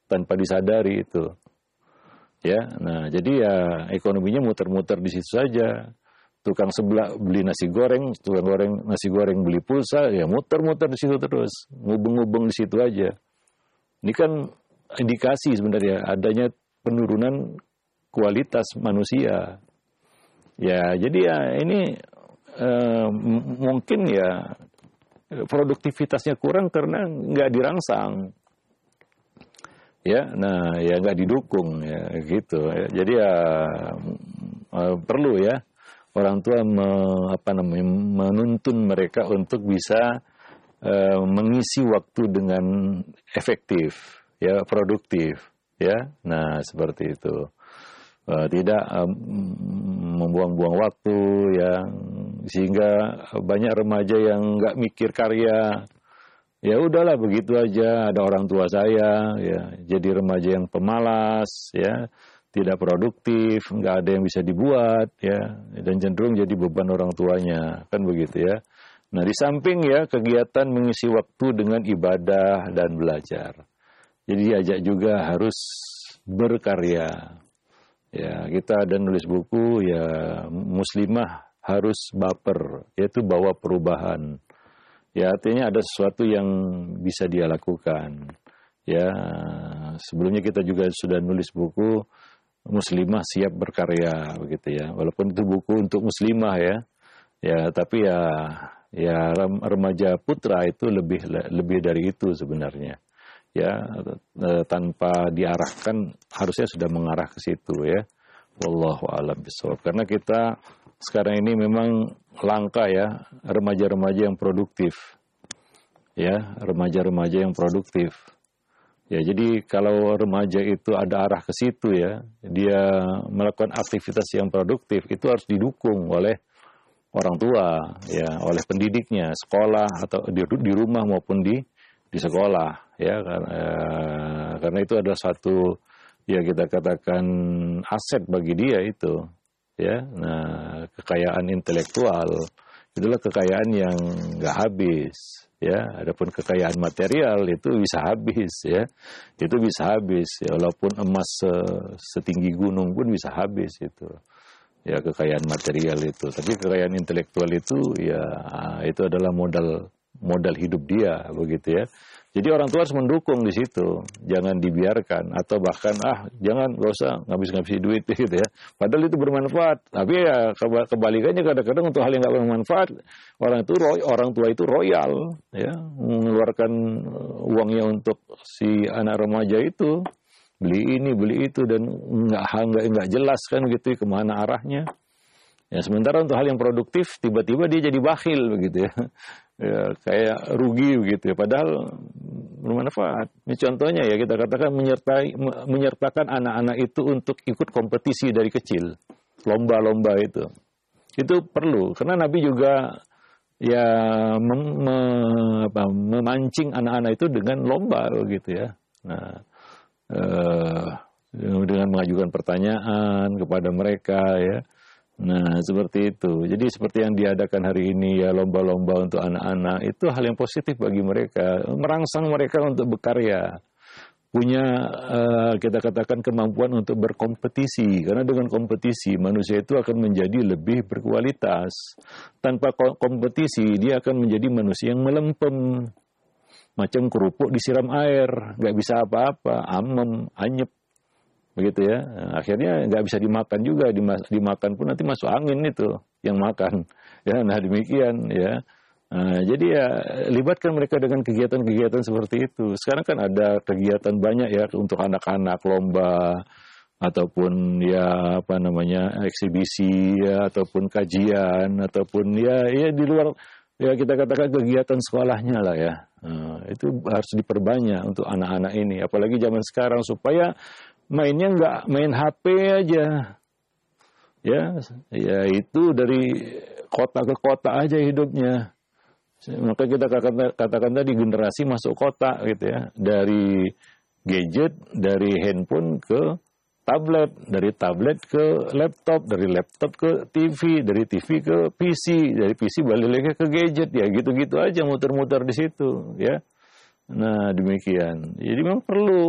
tanpa disadari itu. Ya, nah jadi ya ekonominya muter-muter di situ saja. Tukang sebelah beli nasi goreng, nasi goreng beli pulsa, ya muter-muter di situ terus, ngubung-ngubung di situ aja. Ini kan indikasi sebenarnya adanya penurunan kualitas manusia. Ya, jadi ya ini mungkin ya produktivitasnya kurang karena nggak dirangsang. Ya, nah ya nggak didukung ya gitu. Ya. Jadi ya perlu ya orang tua menuntun mereka untuk bisa mengisi waktu dengan efektif, ya produktif, ya. Nah seperti itu. Tidak membuang-buang waktu ya, sehingga banyak remaja yang nggak mikir karya. Ya udahlah begitu aja, ada orang tua saya ya, jadi remaja yang pemalas ya, tidak produktif, nggak ada yang bisa dibuat ya, dan cenderung jadi beban orang tuanya, kan begitu ya. Nah di samping ya kegiatan mengisi waktu dengan ibadah dan belajar, jadi diajak juga harus berkarya. Ya, kita ada nulis buku ya, muslimah harus baper, yaitu bawa perubahan. Ya, artinya ada sesuatu yang bisa dia lakukan. Ya, sebelumnya kita juga sudah nulis buku muslimah siap berkarya begitu ya. Walaupun itu buku untuk muslimah ya. Ya, tapi ya remaja putra itu lebih dari itu sebenarnya. Ya, tanpa diarahkan harusnya sudah mengarah ke situ ya. Wallahu a'lam bishawab. Karena kita sekarang ini memang langka ya remaja-remaja yang produktif. Ya, remaja-remaja yang produktif. Ya, jadi kalau remaja itu ada arah ke situ ya, dia melakukan aktivitas yang produktif, itu harus didukung oleh orang tua ya, oleh pendidiknya, sekolah atau di rumah maupun di sekolah ya, karena itu adalah satu ya kita katakan aset bagi dia itu ya. Nah kekayaan intelektual itulah kekayaan yang nggak habis ya. Adapun kekayaan material itu bisa habis ya, itu bisa habis ya, walaupun emas setinggi gunung pun bisa habis itu ya, kekayaan material itu. Tapi kekayaan intelektual itu ya itu adalah modal hidup dia begitu ya. Jadi orang tua harus mendukung di situ, jangan dibiarkan atau bahkan jangan, nggak usah ngabis-ngabisi duit gitu ya. Padahal itu bermanfaat. Tapi ya kebalikannya kadang-kadang untuk hal yang nggak bermanfaat, orang tua itu royal ya, mengeluarkan uangnya untuk si anak remaja itu, beli ini beli itu, dan nggak jelas kan gitu kemana arahnya. Ya, sementara untuk hal yang produktif tiba-tiba dia jadi bakhil begitu ya. Ya, kayak rugi begitu ya, padahal bermanfaat. Ini contohnya ya, kita katakan menyertakan anak-anak itu untuk ikut kompetisi dari kecil, lomba-lomba itu perlu, karena Nabi juga ya memancing anak-anak itu dengan lomba gitu ya. Nah dengan mengajukan pertanyaan kepada mereka ya. Nah, seperti itu. Jadi seperti yang diadakan hari ini ya, lomba-lomba untuk anak-anak, itu hal yang positif bagi mereka, merangsang mereka untuk berkarya. Punya kita katakan kemampuan untuk berkompetisi, karena dengan kompetisi manusia itu akan menjadi lebih berkualitas. Tanpa kompetisi dia akan menjadi manusia yang melempem, macam kerupuk disiram air, nggak bisa apa-apa, amem, anyep. Begitu ya, akhirnya nggak bisa dimakan juga, dimakan pun nanti masuk angin itu yang makan ya. Nah demikian ya. Jadi ya libatkan mereka dengan kegiatan-kegiatan seperti itu. Sekarang kan ada kegiatan banyak ya untuk anak-anak, lomba ataupun ya eksibisi ya, ataupun kajian, ataupun ya di luar ya kita katakan kegiatan sekolahnya lah ya. Itu harus diperbanyak untuk anak-anak ini, apalagi zaman sekarang, supaya mainnya nggak main HP aja, ya itu dari kota ke kota aja hidupnya. Maka kita katakan tadi generasi masuk kota gitu ya, dari gadget, dari handphone ke tablet, dari tablet ke laptop, dari laptop ke TV, dari TV ke PC, dari PC balik lagi ke gadget, ya gitu-gitu aja muter-muter di situ ya. Nah demikian, jadi memang perlu